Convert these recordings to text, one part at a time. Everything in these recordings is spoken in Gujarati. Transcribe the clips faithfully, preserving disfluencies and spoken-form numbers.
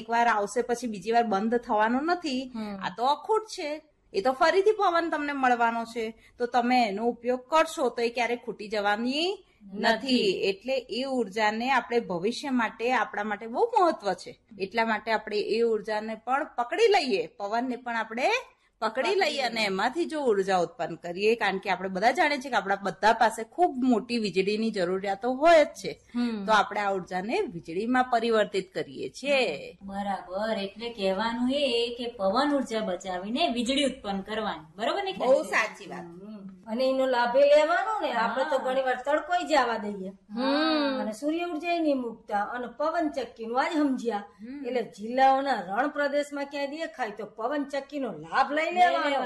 એકવાર આવશે પછી બીજી વાર બંધ થવાનો નથી. આ તો અખૂટ છે, એ તો ફરીથી પવન તમને મળવાનો છે, તો તમે એનો ઉપયોગ કરશો તો એ ક્યારેય ખૂટી જવાની નથી. એટલે એ ઉર્જાને આપણે ભવિષ્ય માટે આપણા માટે બહુ મહત્વ છે. એટલા માટે આપણે એ ઉર્જાને પણ પકડી લઈએ, પવનને પણ આપણે પકડી લઈએ અને એમાંથી જો ઉર્જા ઉત્પન્ન કરીએ. કારણ કે આપણે બધા જાણીએ છીએ કે આપણા બધા પાસે ખૂબ મોટી વીજળીની જરૂરિયાતો હોય જ છે, તો આપણે આ ઉર્જાને વીજળીમાં પરિવર્તિત કરીએ છીએ. બરાબર. એટલે કહેવાનું એ કે પવન ઉર્જા બચાવીને વીજળી ઉત્પન્ન કરવાની. બરોબર ને? બહુ સાચી વાત. અને એનો લાભે લેવાનો ને. આપડે તો ઘણી વાર તડકો જવા દઈએ અને સૂર્ય ઉર્જા નહીં મૂકતા અને પવન ચક્કી નું આજ સમજ્યા. એટલે જિલ્લાઓના રણ પ્રદેશમાં ક્યાંય દેખાય તો પવન ચક્કી નો લાભ લઈ લેવાનો.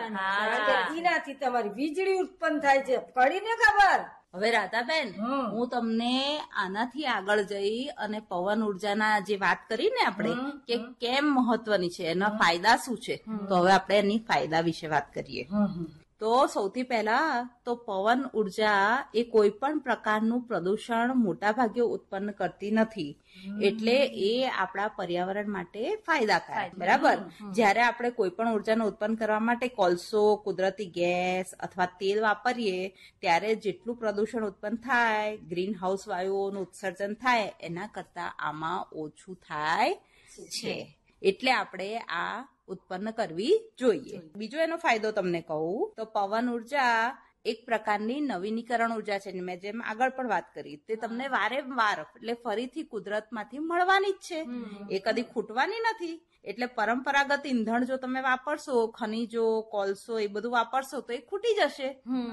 એનાથી તમારી વીજળી ઉત્પન્ન થાય છે. કરીને ખબર. હવે રાધાબેન, હું તમને આનાથી આગળ જઈ અને પવન ઉર્જાના જે વાત કરી ને આપણે કે કેમ મહત્વની છે, એના ફાયદા શું છે, તો હવે આપણે એની ફાયદા વિશે વાત કરીએ. તો સૌથી પહેલા તો પવન ઉર્જા એ કોઈ પણ પ્રકારનું પ્રદૂષણ મોટા ભાગે ઉત્પન્ન કરતી નથી. એટલે એ આપણા પર્યાવરણ માટે ફાયદાકારક. બરાબર. જયારે આપણે કોઈ પણ ઉર્જાનું ઉત્પન્ન કરવા માટે કોલસો, કુદરતી ગેસ અથવા તેલ વાપરીએ ત્યારે જેટલું પ્રદૂષણ ઉત્પન્ન થાય, ગ્રીન હાઉસ વાયુઓનું ઉત્સર્જન થાય, એના કરતા આમાં ઓછું થાય છે. એટલે આપણે આ ઉત્પન્ન કરવી જોઈએ. બીજો એનો ફાયદો તમને કહું તો પવન ઉર્જા એક પ્રકારની નવીનીકરણ ઉર્જા છે. મેં જેમ આગળ પણ વાત કરી, તે તમને વારંવાર એટલે ફરીથી કુદરતમાંથી મળવાની જ છે, એ કદી ખૂટવાની નથી. એટલે પરંપરાગત ઈંધણ જો તમે વાપરશો, ખનીજો, કોલસો એ બધું વાપરશો તો એ ખૂટી જશે,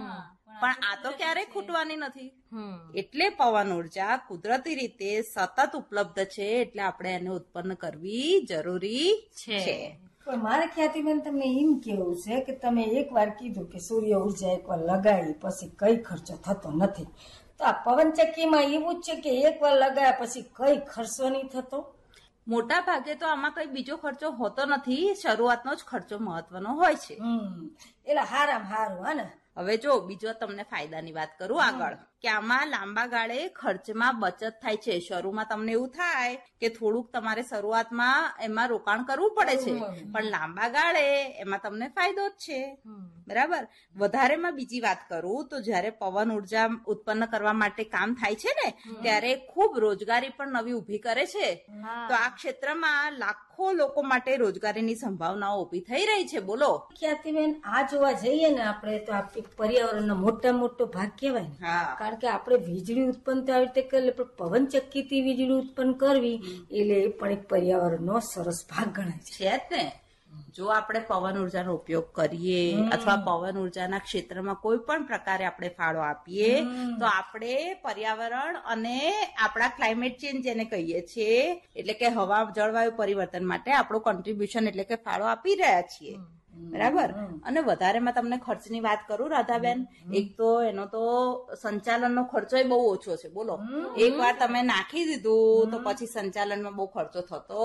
પણ આ તો ક્યારેય ખૂટવાની નથી. એટલે પવન ઉર્જા કુદરતી રીતે સતત ઉપલબ્ધ છે, એટલે આપણે એને ઉત્પન્ન કરવી જરૂરી છે. પણ મારે ખ્યાતિ બેન તમને એમ કેવું છે કે તમે એક વાર કીધું કે સૂર્ય ઉર્જા એક વાર લગાડી પછી કઈ ખર્ચો થતો નથી, તો આ પવન ચક્કીમાં એવું જ છે કે એક વાર લગાયા પછી કઈ ખર્ચો નહીં થતો? મોટા ભાગે તો આમાં કઈ બીજો ખર્ચો હોતો નથી, શરૂઆતનો જ ખર્ચો મહત્વનો હોય છે. એટલે હારામ હારું. હા ને. હવે જો બીજો તમને ફાયદાની વાત કરું આગળ, કે આમાં લાંબા ગાળે ખર્ચમાં બચત થાય છે. શરૂમાં તમને એવું થાય કે થોડુંક તમારે શરૂઆતમાં એમાં રોકાણ કરવું પડે છે, પણ લાંબા ગાળે એમાં તમને ફાયદો જ છે. બરાબર. વધારેમાં બીજી વાત કરું તો જયારે પવન ઉર્જા ઉત્પન્ન કરવા માટે કામ થાય છે ને, ત્યારે ખૂબ રોજગારી પણ નવી ઉભી કરે છે. તો આ ક્ષેત્રમાં લાખો લોકો માટે રોજગારીની સંભાવનાઓ ઉભી થઈ રહી છે. બોલો ખ્યાતિબેન, આ જોવા જઈએ ને આપણે તો આ પર્યાવરણનો મોટા મોટો ભાગ કહેવાય ને. કારણ કે આપણે વીજળી ઉત્પન્ન તો આવી રીતે કરીએ, પણ પવન ચક્કીથી વીજળી ઉત્પન્ન કરવી એટલે એ પણ એક પર્યાવરણનો સરસ ભાગ ગણાય છે. છે જ ને. જો આપણે પવન ઉર્જાનો ઉપયોગ કરીએ અથવા પવન ઉર્જાના ક્ષેત્રમાં કોઈ પણ પ્રકારે આપણે ફાળો આપીએ તો આપણે પર્યાવરણ અને આપણા ક્લાઇમેટ ચેન્જ જેને કહીએ છીએ, એટલે કે હવા જળવાયુ પરિવર્તન માટે આપણું કોન્ટ્રીબ્યુશન એટલે કે ફાળો આપી રહ્યા છીએ. બરાબર. અને વધારેમાં તમને ખર્ચની વાત કરું રાધાબેન, એક તો એનો તો સંચાલનનો ખર્ચો બહુ ઓછો છે. બોલો, એક વાર તમે નાખી દીધું તો પછી સંચાલનમાં બહુ ખર્ચો થતો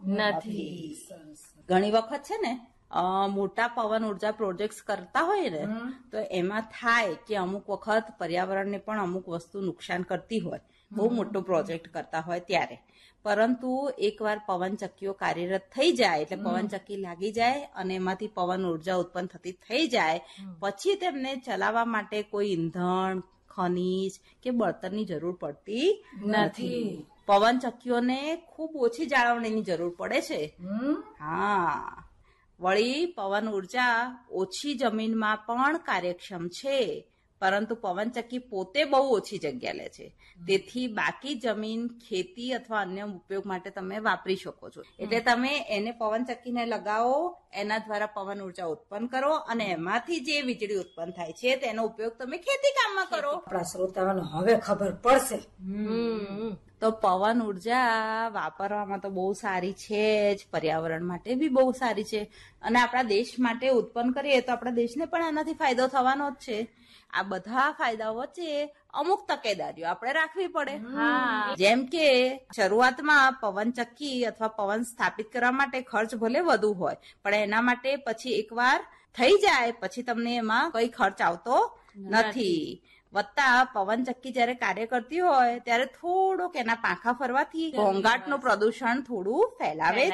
નથી. ઘણી વખત છે ને મોટા પવન ઉર્જા પ્રોજેક્ટ કરતા હોય ને, તો એમાં થાય કે અમુક વખત પર્યાવરણને પણ અમુક વસ્તુ નુકસાન કરતી હોય, બહુ મોટો પ્રોજેક્ટ કરતા હોય ત્યારે. પરંતુ એકવાર પવન ચક્કીઓ કાર્યરત થઈ જાય, એટલે પવન ચક્કી લાગી જાય અને એમાંથી પવન ઉર્જા ઉત્પન્ન થતી થઈ જાય, પછી તેમને ચલાવવા માટે કોઈ ઈંધણ, ખનીજ કે બળતણની જરૂર પડતી નથી. પવન ચક્કીઓને ખૂબ ઓછી જાળવણીની જરૂર પડે છે. હા. વળી પવન ઉર્જા ઓછી જમીનમાં પણ કાર્યક્ષમ છે, પરંતુ પવન ચક્કી પોતે બહુ ઓછી જગ્યા લે છે, તેથી બાકી જમીન ખેતી અથવા અન્ય ઉપયોગ માટે તમે વાપરી શકો છો. એટલે તમે એને પવન ચક્કીને લગાવો, એના દ્વારા પવન ઉર્જા ઉત્પન્ન કરો અને એમાંથી જે વીજળી ઉત્પન્ન થાય છે તેનો ઉપયોગ તમે ખેતી કામમાં કરો. આપણા શ્રોતાઓને હવે ખબર પડશે. તો પવન ઉર્જા વાપરવામાં તો બહુ સારી છે જ, પર્યાવરણ માટે બી બહુ સારી છે, અને આપણા દેશ માટે ઉત્પન્ન કરીએ તો આપણા દેશને પણ આનાથી ફાયદો થવાનો જ છે. આ બધા ફાયદાઓ વચ્ચે અમુક તકેદારીઓ આપણે રાખવી પડે. જેમ કે શરૂઆતમાં પવન ચક્કી અથવા પવન સ્થાપિત કરવા માટે ખર્ચ ભલે વધુ હોય, પણ એના માટે પછી એકવાર થઈ જાય પછી તમને એમાં કઈ ખર્ચ આવતો નથી. વત્તા પવન ચક્કી જયારે કાર્ય કરતી હોય ત્યારે થોડુંક એના પાંખા ફરવાથી ઘોંઘાટનું પ્રદૂષણ થોડું ફેલાવે